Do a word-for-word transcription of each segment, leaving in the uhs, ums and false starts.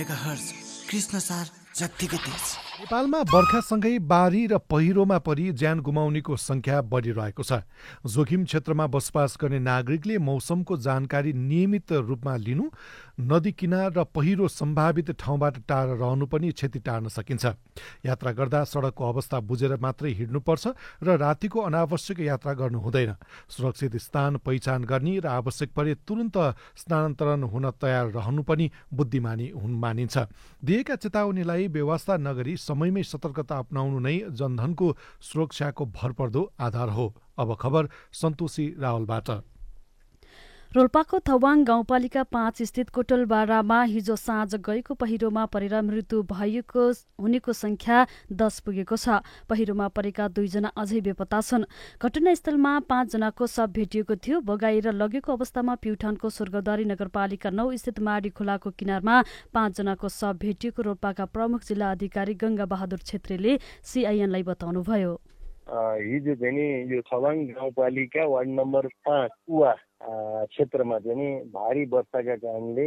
Megahertz Krishna सार जत्तिकै तेज। नेपालमा बर्खासँगै बाढी र पहिरोमा परि ज्यान गुमाउनेको संख्या बढिरहेको छ। जोखिम क्षेत्रमा बसोबास गर्ने नागरिकले मौसमको जानकारी नियमित रूपमा लिनु, नदी किनार र पहिरो सम्भावित ठाउँबाट टाढा रहनु पनि क्षति टार्न सकिन्छ। यात्रा गर्दा सडकको अवस्था बुझेर मात्रै हिँड्नुपर्छ र रातिको अनावश्यक यात्रा गर्नु हुँदैन। सुरक्षित स्थान पहिचान गर्ने र आवश्यक परे तुरन्त स्थानान्तरण हुन तयार रहनु पनि बुद्धिमानी हुन मानिन्छ। दिएका चेतावनीलाई व्यवस्था नगरी समयमै सतर्कता अपनाउनु नै जनधनको सुरक्षाको भरपर्दो आधार हो। अब खबर सन्तोषी रावलबाट। रोल्पाको थवाङ गाउँपालिका पाँच स्थित कोटलबारामा हिजो साँझ गएको पहिरोमा परेर मृत्यु भएको हुनेको संख्या दस पुगेको छ। पहिरोमा परेका दुईजना अझै बेपत्ता छन्। घटनास्थलमा पाँचजनाको शव भेटिएको थियो। बगाएर लगेको अवस्थामा प्युठानको स्वर्गद्वारी नगरपालिका नौ स्थित माडी खोलाको किनारमा पाँचजनाको शव भेटिएको रोल्पाका प्रमुख जिल्ला अधिकारी गंगा बहादुर छेत्रीले सीआईएनलाई बताउनुभयो। हिजो चाहिँ यो थवाङ गाउँपालिका वार्ड नम्बर पाँच कुवा क्षेत्रमा चाहिँ भारी वर्षाका कारणले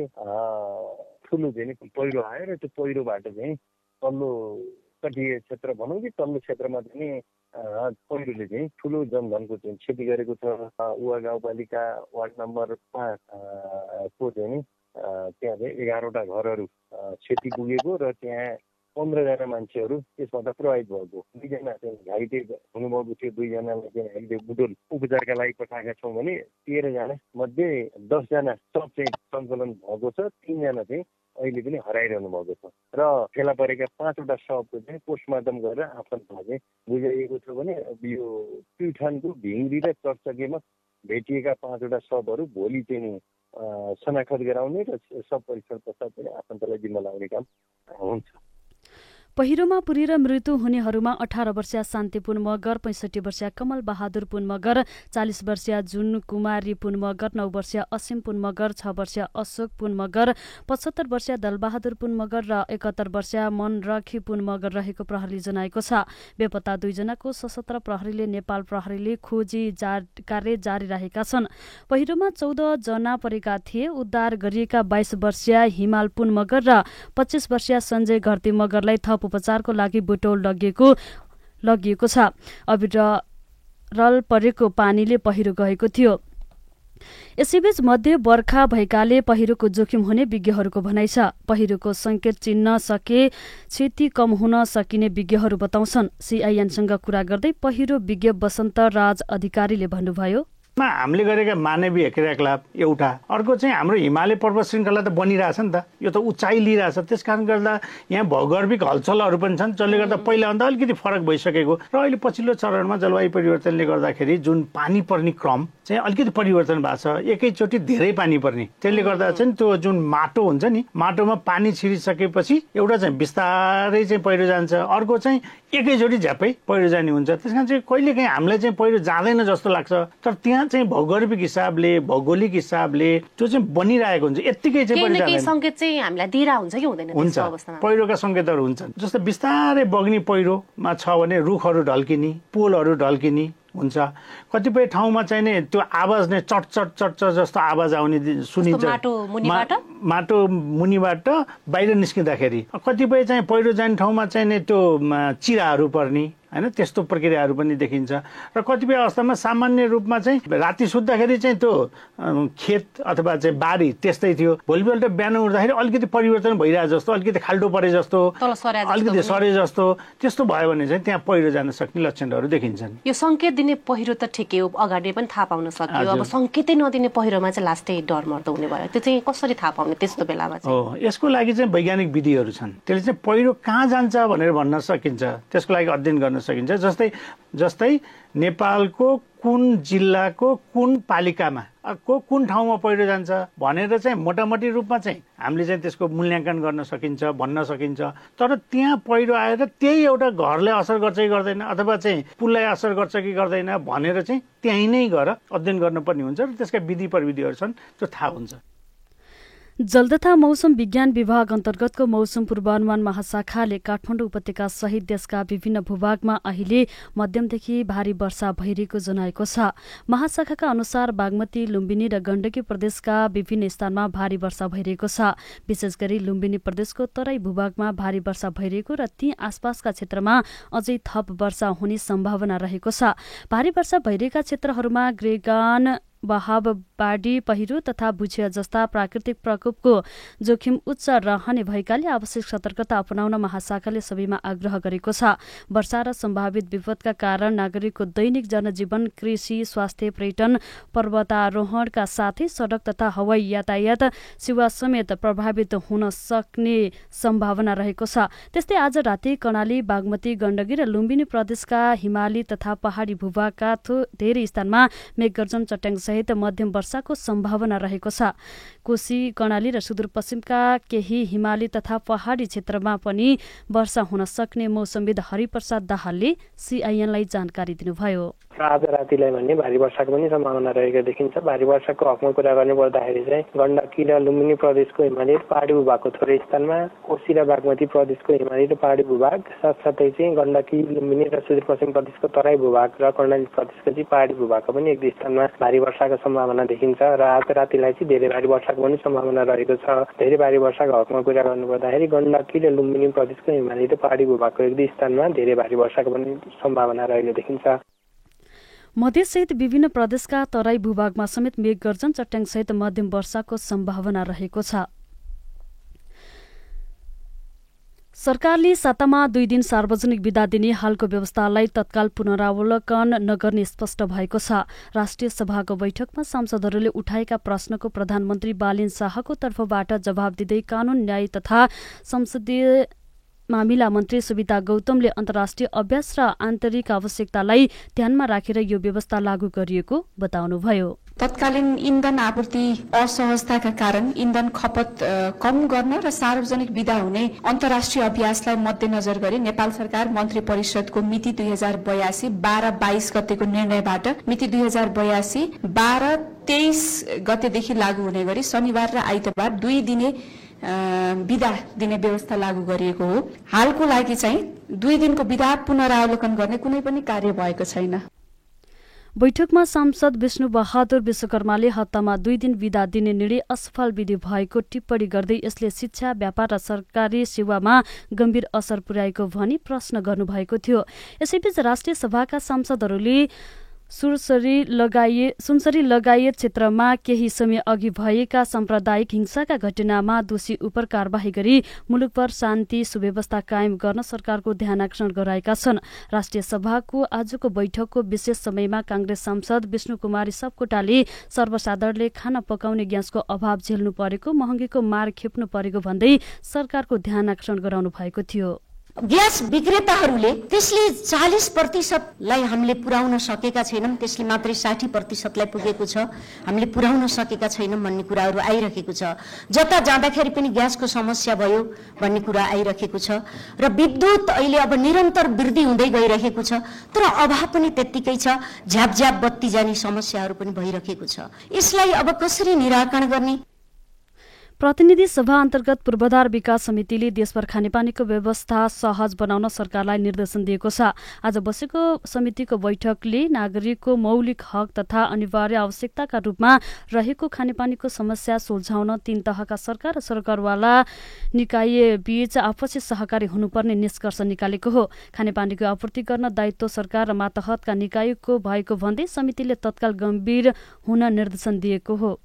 ठुलो चाहिँ पहिरो आयो र त्यो पहिरोबाट चाहिँ तल्लो तटीय क्षेत्र भनौँ कि तल्लो क्षेत्रमा चाहिँ पहिरोले चाहिँ ठुलो जनधनको चाहिँ क्षति गरेको छ। उवा गाउँपालिका वार्ड नम्बर पाँच को चाहिँ त्यहाँ चाहिँ एघारवटा घरहरू क्षति पुगेको र त्यहाँ पन्ध्रजना मान्छेहरू त्यसबाट प्रभावित भएको। दुईजना चाहिँ घाइते हुनुभएको थियो। दुईजनालाई चाहिँ हामीले बुटोल उपचारका लागि पठाएका छौँ भने तेह्रजना मध्ये दसजना सब चाहिँ सञ्चालन भएको छ। तिनजना चाहिँ अहिले पनि हराइरहनु भएको छ र फेला परेका पाँचवटा शवको चाहिँ पोस्टमार्टम गरेर आफन्तलाई चाहिँ बुझाइएको छ भने यो प्युठानको भिङ्री र चर्चकेमा भेटिएका पाँचवटा शवहरू भोलि चाहिँ शनाखत गराउने र सब परीक्षण पश्चात पनि आफन्तलाई जिम्मा लगाउने काम हुन्छ। पहिरोमा पुरेर मृत्यु हुनेहरूमा अठार वर्षीय शान्ति पुन मगर, पैंसठी वर्षीय कमल बहादुर पुन मगर, चालिस वर्षीय जुन कुमारी पुन मगर, नौ वर्षीय असीम पुन मगर, छ वर्षीय अशोक पुन मगर, पचहत्तर वर्षीय दलबहादुर पुन मगर र एकात्तर वर्षीय मनरखी पुन मगर रहेको प्रहरीले जनाएको छ। बेपत्ता दुईजनाको सशस्त्र प्रहरीले नेपाल प्रहरीले खोजी कार्य जारी राखेका छन्। पहिरोमा चौध जना परेका थिए। उद्धार गरिएका बाइस वर्षीय हिमाल पुन मगर र पच्चीस वर्षीय सञ्जय घरती मगरलाई थप उपचारको लागि बुटोल लगिएको लगिएको छ। अविरल परेको पानीले पहिरो गएको थियो। यसैबीच मध्य बर्खा भएकाले पहिरोको जोखिम हुने विज्ञहरूको भनाइ छ। पहिरोको संकेत चिन्न सके क्षति कम हुन सकिने विज्ञहरू बताउँछन्। सीआईएनसँग कुरा गर्दै पहिरो विज्ञ वसन्त राज अधिकारीले भन्नुभयो, हामीले गरेका मानवीय क्रियाकलाप एउटा, अर्को चाहिँ हाम्रो हिमालय पर्वत श्रृङ्खला त बनिरहेछ नि त, यो त उचाइ लिइरहेछ। त्यस कारण गर्दा यहाँ भौगर्भिक हलचलहरू पनि छन्, जसले गर्दा पहिलाभन्दा अलिकति फरक भइसकेको र अहिले पछिल्लो चरणमा जलवायु परिवर्तनले गर्दाखेरि जुन पानी पर्ने क्रम चाहिँ अलिकति परिवर्तन भएको छ। एकैचोटि धेरै पानी पर्ने, त्यसले गर्दा चाहिँ त्यो जुन माटो हुन्छ नि, माटोमा पानी छिरिसकेपछि एउटा चाहिँ बिस्तारै चाहिँ पहिरो जान्छ, अर्को चाहिँ एकैचोटि झ्यापै पहिरो जाने हुन्छ। त्यस कारण चाहिँ कहिलेकाहीँ हामीलाई चाहिँ पहिरो जाँदैन जस्तो लाग्छ, तर त्यहाँ चाहिँ भौगोलिक हिसाबले भौगोलिक हिसाबले त्यो चाहिँ बनिरहेको हुन्छ। यत्तिकै चाहिँ पहिरो जाँदैन। संकेत चाहिँ हामीलाई दिइरा हुन्छ कि हुँदैन? हुन्छ, पहिरोका संकेतहरू हुन्छन्। जस्तो बिस्तारै बग्ने पहिरोमा छ भने रुखहरू ढल्किने, पोलहरू ढल्किने हुन्छ। कतिपय ठाउँमा चाहिँ नि त्यो आवाज नै चट चट चट चट जस्तो आवाज आउने सुनिन्छ, माटो मुनिबाट बाहिर निस्किँदाखेरि। कतिपय चाहिँ पहिरो जाने ठाउँमा चाहिँ नि त्यो चिराहरू पर्ने हैन, त्यस्तो प्रक्रियाहरू पनि देखिन्छ। र कतिपय अवस्थामा सामान्य रूपमा चाहिँ राति सुत्दाखेरि चाहिँ त्यो खेत अथवा चाहिँ बारी त्यस्तै थियो, भोलिपल्ट बिहान उठ्दाखेरि अलिकति परिवर्तन भइरहेको जस्तो, अलिकति खाल्डो परे जस्तो, अलिकति सरे जस्तो, त्यस्तो भयो भने चाहिँ त्यहाँ पहिरो जान सक्ने लक्षणहरू देखिन्छन्। यो संकेत दिने पहिरो त ठिकै हो, अगाडि पनि थाहा पाउन सक्यो। अब संकेतै नदिने पहिरोमा चाहिँ लास्टै डर मर्दो हुने भयो। त्यो चाहिँ कसरी थाहा पाउने त्यस्तो बेलामा चाहिँ? हो, यसको लागि चाहिँ वैज्ञानिक विधिहरू छन्। त्यसले चाहिँ पहिरो कहाँ जान्छ भनेर भन्न सकिन्छ, त्यसको लागि अध्ययन गर्न सकिन्छ। जस्तै जस्तै नेपालको कुन जिल्लाको कुन पालिकामा को कुन ठाउँमा पहिरो जान्छ भनेर चाहिँ मोटामोटी रूपमा चाहिँ हामीले चाहिँ त्यसको मूल्याङ्कन गर्न सकिन्छ, भन्न सकिन्छ। तर त्यहाँ पहिरो आएर त्यही एउटा घरलाई असर गर्छ कि गर्दैन, अथवा चाहिँ पुललाई असर गर्छ कि गर्दैन भनेर चाहिँ त्यहीँ नै गएर अध्ययन गर्नुपर्ने हुन्छ र त्यसका विधि प्रविधिहरू छन्, त्यो थाहा हुन्छ। जल तथा मौसम विज्ञान विभाग अन्तर्गतको मौसम पूर्वानुमान महाशाखाले काठमाडौँ उपत्यका सहित देशका विभिन्न भूभागमा अहिले मध्यमदेखि भारी वर्षा भइरहेको जनाएको छ। महाशाखाका अनुसार बागमती, लुम्बिनी र गण्डकी प्रदेशका विभिन्न स्थानमा भारी वर्षा भइरहेको छ। विशेष गरी लुम्बिनी प्रदेशको तराई भूभागमा भारी वर्षा भइरहेको र ती आसपासका क्षेत्रमा अझै थप वर्षा हुने सम्भावना रहेको छ। भारी वर्षा भइरहेका क्षेत्रहरूमा ग्रेगान, बहाव, बाढी, पहिरो तथा भुचिया जस्ता प्राकृतिक प्रकोपको जोखिम उच्च रहने भएकाले आवश्यक सतर्कता अपनाउन महाशाखाले सबैमा आग्रह गरेको छ। वर्षा र सम्भावित विपदका कारण नागरिकको दैनिक जनजीवन, कृषि, स्वास्थ्य, पर्यटन, पर्वतारोहणका साथै सडक तथा हवाई यातायात सेवा समेत प्रभावित हुन सक्ने सम्भावना रहेको छ। त्यस्तै आज राति कर्णाली, बागमती, गण्डकी र लुम्बिनी प्रदेशका हिमाली तथा पहाडी भूभागका धेरै स्थानमा मेघगर्जन, चट्याङ सहित मध्यम वर्षाको सम्भावना रहेको छ। कोशी, कर्णाली र सुदूरपश्चिमका केही हिमाली तथा पहाडी क्षेत्रमा पनि वर्षा हुन सक्ने मौसमविद हरिप्रसाद दाहालले सीआईएनलाई जानकारी दिनुभयो। आज रातिलाई भने भारी वर्षाको पनि सम्भावना रहेको देखिन्छ। भारी वर्षाको हकमा कुरा गर्नु पर्दाखेरि चाहिँ गण्डकी र लुम्बिनी प्रदेशको हिमाली र पहाडी भूभागको थोरै स्थानमा, कोशी र बागमती प्रदेशको हिमाली र पहाडी भूभाग, साथसाथै चाहिँ गण्डकी, लुम्बिनी र सुदूरपश्चिम प्रदेशको तराई भूभाग र कर्णाली प्रदेशको चाहिँ पहाडी भूभागको पनि एक दुई स्थानमा भारी वर्षाको सम्भावना देखिन्छ र आज रातिलाई चाहिँ धेरै भारी वर्षाको पनि सम्भावना रहेको छ। धेरै भारी वर्षाको हकमा कुरा गर्नु पर्दाखेरि गण्डकी र लुम्बिनी प्रदेशको हिमाली र पहाडी भूभागको एक दुई स्थानमा धेरै भारी वर्षाको पनि सम्भावना रहेको देखिन्छ। मधेससहित विभिन्न प्रदेशका तराई भूभागमा समेत मेघगर्जन, चट्याङ सहित मध्यम वर्षाको सम्भावना रहेको छ। सरकारले सातामा दुई दिन सार्वजनिक बिदा दिने हालको व्यवस्थालाई तत्काल पुनरावलोकन नगर्ने स्पष्ट भएको छ। राष्ट्रिय सभाको बैठकमा सांसदहरूले उठाएका प्रश्नको प्रधानमन्त्री बालेन शाहको तर्फबाट जवाब दिँदै कानून, न्याय तथा संसदीय मामिला मन्त्री सुविता गौतमले अन्तर्राष्ट्रिय अभ्यास र आन्तरिक आवश्यकतालाई ध्यानमा राखेर यो व्यवस्था लागू गरिएको बताउनुभयो। तत्कालीन इन्धन आपूर्ति असहजताका कारण इन्धन खपत कम गर्न र सार्वजनिक बिदा हुने अन्तर्राष्ट्रिय अभ्यासलाई मध्यनजर गरी नेपाल सरकार मन्त्री परिषदको मिति दुई हजार बयासी बाह्र बाइस गतेको निर्णयबाट मिति दुई हजार बयासी बाह्र तेइस गतेदेखि लागू हुने गरी शनिबार र आइतबार दुई दिने बिदा दिने व्यवस्था लागू गरिएको हो। हालको लागि चाहिँ दुई दिनको बिदा पुनरावलोकन गर्ने कुनै पनि कार्य भएको छैन। बैठकमा सांसद विष्णु बहादुर विश्वकर्माले हप्तामा दुई दिन बिदा दिने निर्णय असफल विधि भएको टिप्पणी गर्दै यसले शिक्षा, व्यापार र सरकारी सेवामा गम्भीर असर पुर्याएको भनी प्रश्न गर्नुभएको थियो। यसैबीच राष्ट्रिय सभाका सांसदहरूले सुनसरी लगाए सुनसरी लगायत क्षेत्रमा केही समय अघि भएका साम्प्रदायिक हिंसाका घटनामा दोषी उप कारबाही गरी मुलुकभर शान्ति सुव्यवस्था कायम गर्न सरकारको ध्यानाकर्षण गराएका छन्। राष्ट्रिय सभाको आजको बैठकको विशेष समयमा कांग्रेस सांसद विष्णु कुमारी सापकोटाले सर्वसाधारणले खाना पकाउने ग्यासको अभाव झेल्नु परेको, महँगीको मार खेप्नु परेको भन्दै सरकारको ध्यानाकर्षण गराउनु भएको थियो। ग्यास विक्रेताहरूले त्यसले चालीस प्रतिशतलाई हामीले पुर्याउन सकेका छैनौँ, त्यसले मात्रै साठी प्रतिशतलाई पुगेको छ, हामीले पुर्याउन सकेका छैनौँ भन्ने कुराहरू आइरहेको छ। जता जाँदाखेरि पनि ग्यासको समस्या भयो भन्ने कुरा आइरहेको छ र विद्युत अहिले अब निरन्तर वृद्धि हुँदै गइरहेको छ, तर अभाव पनि त्यत्तिकै छ, झ्यापझ्याप बत्ती जाने समस्याहरू पनि भइरहेको छ। यसलाई अब कसरी निराकरण गर्ने? प्रतिनिधि सभा अन्तर्गत पूर्वाधार विकास समितिले देशभर खानेपानीको व्यवस्था सहज बनाउन सरकारलाई निर्देशन दिएको छ। आज बसेको समितिको बैठकले नागरिकको मौलिक हक तथा अनिवार्य आवश्यकताका रूपमा रहेको खानेपानीको समस्या सुल्झाउन तीन तहका सरकार र सरकारवाला निकाय बीच आपसी सहकारी हुनुपर्ने निष्कर्ष निकालेको हो। खानेपानीको आपूर्ति गर्न दायित्व सरकार र मातहतका निकायको भएको भन्दै समितिले तत्काल गम्भीर हुन निर्देशन दिएको हो।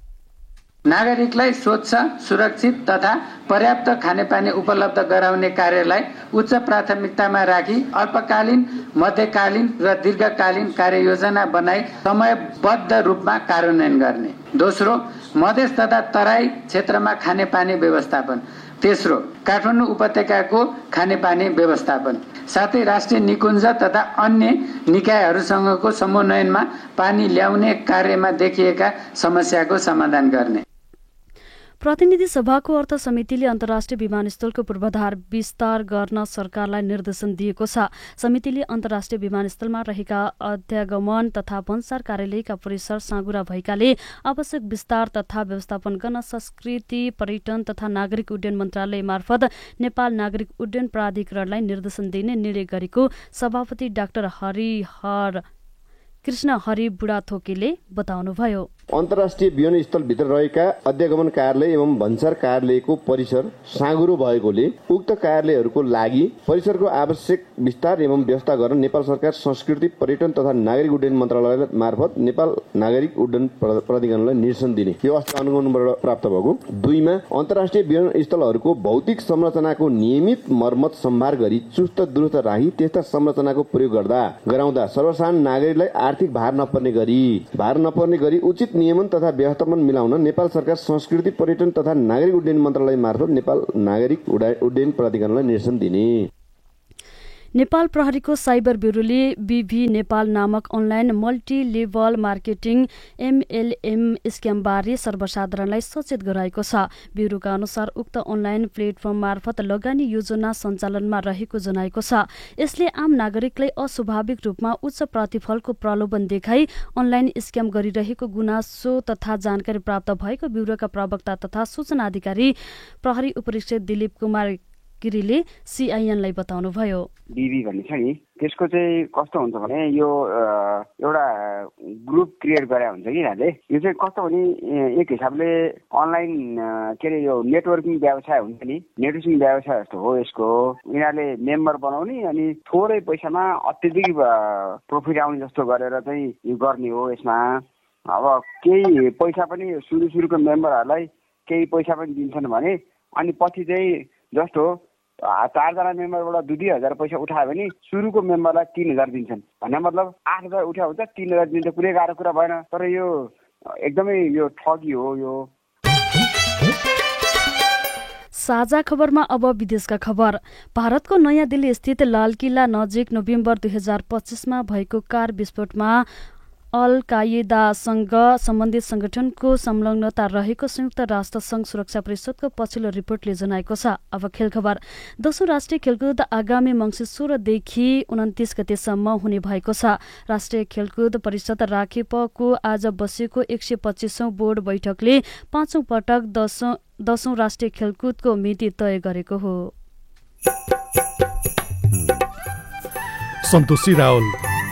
नागरिकलाई स्वच्छ, सुरक्षित तथा पर्याप्त खानेपानी उपलब्ध गराउने कार्यलाई उच्च प्राथमिकतामा राखी अल्पकालीन, मध्यकालीन र दीर्घकालीन कार्ययोजना बनाई समयबद्ध रूपमा कार्यान्वयन गर्ने। दोस्रो, मधेस तथा तराई क्षेत्रमा खानेपानी व्यवस्थापन। तेस्रो, काठमाडौँ उपत्यकाको खानेपानी व्यवस्थापन, साथै राष्ट्रिय निकुञ्ज तथा अन्य निकायहरूसँगको समन्वयनमा पानी ल्याउने कार्यमा देखिएका समस्याको समाधान गर्ने। प्रतिनिधि सभाको अर्थ समितिले अन्तर्राष्ट्रिय विमानस्थलको पूर्वाधार विस्तार गर्न सरकारलाई निर्देशन दिएको छ। समितिले अन्तर्राष्ट्रिय विमानस्थलमा रहेका अध्यागमन तथा भन्सार कार्यालयका परिसर साँगुरा भएकाले आवश्यक विस्तार तथा व्यवस्थापन गर्न संस्कृति, पर्यटन तथा नागरिक उड्डयन मन्त्रालय मार्फत नेपाल नागरिक उड्डयन प्राधिकरणलाई निर्देशन दिने निर्णय गरेको सभापति डाक्टर हरिहर कृष्ण हरि बुढाथोकीले बताउनुभयो। अन्तर्राष्ट्रिय विमानस्थलभित्र रहेका अध्यागमन कार्यालय एवं भन्सार कार्यालयको परिसर साँगुरो भएकोले उक्त कार्यालयहरूको लागि परिसरको आवश्यक विस्तार एवं व्यवस्था गर्न नेपाल सरकार संस्कृति, पर्यटन तथा नागरिक उड्डयन मन्त्रालय मार्फत नेपाल नागरिक उड्डयन प्राधिकरणलाई निर्देशन दिने यो अस्ति अनुगमनबाट प्राप्त भएको। दुईमा अन्तर्राष्ट्रिय विमानस्थलहरूको भौतिक संरचनाको नियमित मर्मत सम्भार गरी चुस्त दुरुस्त राखी त्यस्ता संरचनाको प्रयोग गर्दा गराउँदा सर्वसाधारण नागरिकलाई आर्थिक भार नपर्ने गरी भार नपर्ने गरी उचित नियमन तथा व्यवस्थापन मिलाउन नेपाल सरकार संस्कृति, पर्यटन तथा नागरिक उड्डयन मन्त्रालय मार्फत नेपाल नागरिक उड्डयन प्राधिकरणलाई निर्देशन दिने। नेपाल प्रहरीको साइबर ब्युरोले बीभी नेपाल नामक online multi level marketing MLM स्क्यामबारे सर्वसाधारणलाई सचेत गराएको छ। ब्युरोका अनुसार उक्त अनलाइन प्लेटफर्म मार्फत लगानी योजना सञ्चालनमा रहेको जनाएको छ। यसले आम नागरिकलाई अस्वाभाविक रूपमा उच्च प्रतिफलको प्रलोभन देखाई अनलाइन स्क्याम गरिरहेको गुनासो तथा जानकारी प्राप्त भएको ब्युरोका प्रवक्ता तथा सूचना अधिकारी प्रहरी उपरीक्षक दिलीप कुमार गिरीले सीआईएनलाई बताउनुभयो। बीबी भन्ने छ नि त्यसको चाहिँ कस्तो हुन्छ भने यो एउटा ग्रुप क्रिएट गरे हुन्छ कि यहाँले यो चाहिँ कस्तो भने एक हिसाबले अनलाइन के अरे यो नेटवर्किङ व्यवसाय हुन्छ नि नेटवर्किङ व्यवसाय जस्तो हो यसको। यिनीहरूले मेम्बर बनाउने अनि थोरै पैसामा अत्यधिक प्रफिट आउने जस्तो गरेर चाहिँ यो गर्ने हो। यसमा अब केही पैसा पनि सुरु सुरुको मेम्बरहरूलाई केही पैसा पनि दिन्छन् भने अनि पछि चाहिँ जस्तो चारजना मेम्बरबाट दुई दुई हजार पैसा उठायो भने सुरुको मेम्बरलाई तीन हजार दिन्छन् भन्ने मतलब आठ हजार उठायो हुन्छ तीन हजार दिन्छ कुनै गाह्रो कुरा भएन। तर यो एकदमै यो ठगी हो यो। साझा खबरमा अब विदेशका खबर। भारतको नयाँ दिल्ली स्थित लालकिल्ला नजिक नोभेम्बर दुई हजार पच्चिसमा भएको कार विस्फोटमा अल कायदासँग सम्बन्धित संगठनको संलग्नता रहेको संयुक्त राष्ट्र संघ सुरक्षा परिषदको पछिल्लो रिपोर्टले जनाएको छ। अब खेल खबर। दोस्रो राष्ट्रिय खेलकुद आगामी मङ्सिर सोह्रदेखि उन्तिस गतेसम्म हुने भएको छ। राष्ट्रिय खेलकुद परिषद राखेपको आज बसेको एक सय पच्चिसौं बोर्ड बैठकले पाँचौं पटक दशौं दशौं राष्ट्रिय खेलकुदको मिति तय गरेको हो। सन्तोषी रावल।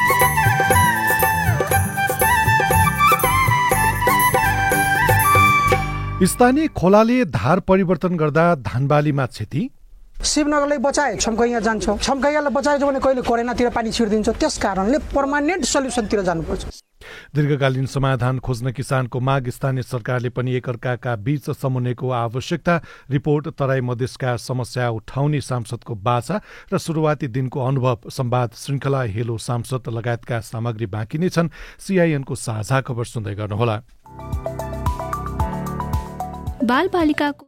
स्थानीय खोलाले धार परिवर्तन गर्दा धानबालीमा क्षति। शिवनगरलाई बचाए छम्कैया जान्छ, छम्कैयालाई बचाएछ भने कहिले कोरेनातिर पानी छिर्दिन्छ। त्यस कारणले पर्मानेन्ट सल्युसनतिर जानुपर्छ। दीर्घकालीन समाधान खोज्न किसानको माग। स्थानीय सरकारले पनि एकअर्काका बीच समन्वयको आवश्यकता। रिपोर्ट तराई मधेसका समस्या उठाउने सांसदको बाचा र सुरुवाती दिनको अनुभव। संवाद श्रृङ्खला हेलो सांसद लगायतका सामग्री बाँकी नै छन्। सीआईएनको साझा खबर सुन्दै गर्नुहोला। बालबालिकाको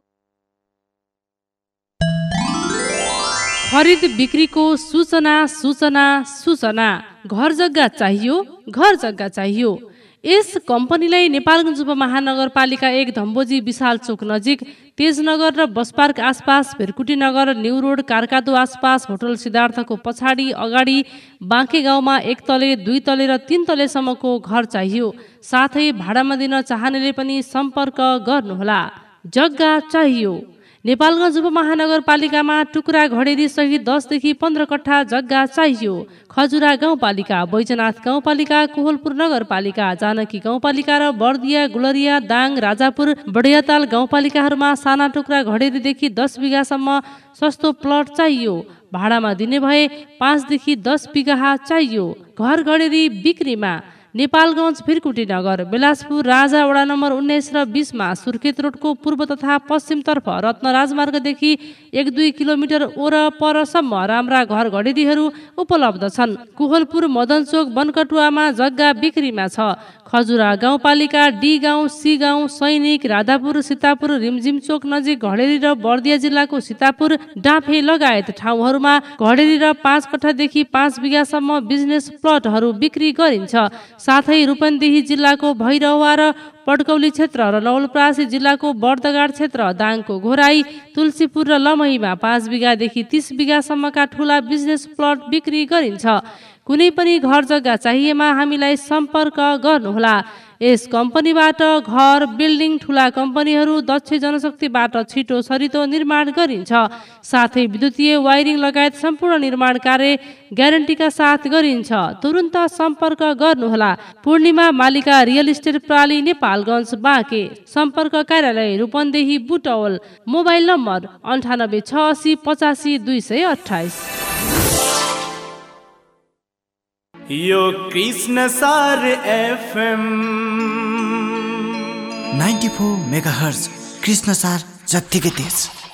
खरिद बिक्रीको सूचना सूचना सूचना। घर जग्गा चाहियो, घर जग्गा चाहियो। यस कम्पनीलाई नेपालगञ्ज उपमहानगरपालिका एक धम्बोजी विशाल चोक नजिक तेजनगर र बस पार्क आसपास, भेरकुटी नगर, न्यू रोड, कारकादो आसपास, होटल सिद्धार्थको पछाडि अगाडि बाँके गाउँमा एक तले, दुई तले र तीन तलेसम्मको घर चाहियो। साथै भाडामा दिन चाहनेले पनि सम्पर्क गर्नुहोला। जग्गा चाहियो। नेपालगञ्ज उपमहानगरपालिकामा टुक्रा घडेरी सहित दसदेखि पन्ध्र कट्ठा जग्गा चाहियो। खजुरा गाउँपालिका, बैजनाथ गाउँपालिका, कोहलपुर नगरपालिका, जानकी गाउँपालिका र बर्दिया, गुलरिया, दाङ, राजापुर, बडियाताल गाउँपालिकाहरूमा साना टुक्रा घडेरीदेखि दस बिघासम्म सस्तो प्लट चाहियो। भाडामा दिने भए पाँचदेखि दस बिघा चाहियो। घर घडेरी बिक्रीमा। नेपालगञ्ज, भिरकुटी नगर, बेलासपुर, राजा वडा नम्बर उन्नाइस र बीसमा, सुर्खेत रोडको पूर्व तथा पश्चिमतर्फ रत्न राजमार्गदेखि एक दुई किलोमिटर वरपरसम्म राम्रा घर घडेरीहरू उपलब्ध छन्। कोहलपुर, मदनचोक, बनकटुवामा जग्गा बिक्रीमा छ। खजुरा गाउँपालिका, डी गाउँ, सी गाउँ, सैनिक, राधापुर, सीतापुर, रिमझिम चोक नजिक घडेरी र बर्दिया जिल्लाको सीतापुर, डाँफे लगायत ठाउँहरूमा घडेरी र पाँच कट्ठादेखि पाँच बिघासम्म बिजनेस प्लटहरू बिक्री गरिन्छ। साथै रूपन्देही जिल्लाको भैरहवा र पड्कौली क्षेत्र र नवलपरासी जिल्लाको बर्दगाड क्षेत्र, दाङको घोराई, तुलसीपुर र लमहीमा पाँच बिघादेखि तीस बिघासम्मका ठूला बिजनेस प्लट बिक्री गरिन्छ। कुनै पनि घर जग्गा चाहिएमा हामीलाई सम्पर्क गर्नुहोला। यस कम्पनीबाट घर, बिल्डिङ, ठूला कम्पनीहरू, दक्ष जनशक्तिबाट छिटो सरितो निर्माण गरिन्छ। साथै विद्युतीय वायरिङ लगायत सम्पूर्ण निर्माण कार्य ग्यारेन्टीका साथ गरिन्छ। तुरुन्त सम्पर्क गर्नुहोला। पूर्णिमा मालिका रियल इस्टेट प्राली, नेपालगञ्ज, बाँके। सम्पर्क कार्यालय रूपन्देही, बुटवल। मोबाइल नम्बर अन्ठानब्बे छ असी पचासी दुई सय अठाइस। यो कृष्ण सार FM ninety four mega hertz Krishna सार जत्तिकै तेज।